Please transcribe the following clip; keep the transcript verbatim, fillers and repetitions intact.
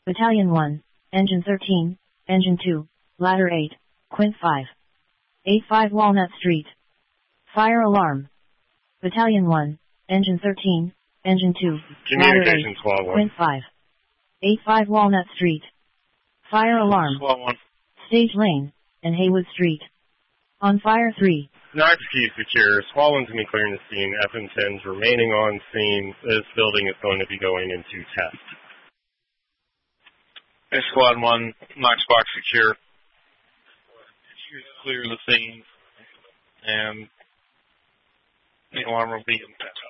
Battalion one, Engine thirteen, Engine two, Ladder eight, Quint five. eighty-five Walnut Street. Fire alarm. Battalion one, Engine thirteen, Engine two, Ladder eight, Quint five. eighty-five Walnut Street. Fire alarm. Stage Lane, and Haywood Street. On fire three. Knox Key secure. Squad one's going to be clearing the scene. F M ten's remaining on scene. This building is going to be going into test. Hey, Squad one, Knox Box secure. Clear the scene, and the alarm will be in test.